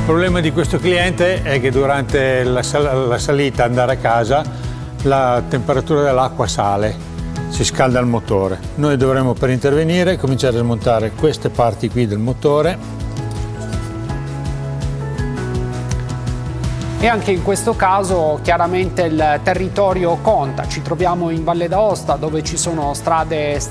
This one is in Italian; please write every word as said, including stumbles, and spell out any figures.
problema di questo cliente è che durante la, sal la salita, andare a casa, la temperatura dell'acqua sale, si scalda il motore. Noi dovremo, per intervenire, cominciare a smontare queste parti qui del motore. E anche in questo caso chiaramente il territorio conta. Ci troviamo in Valle d'Aosta, dove ci sono strade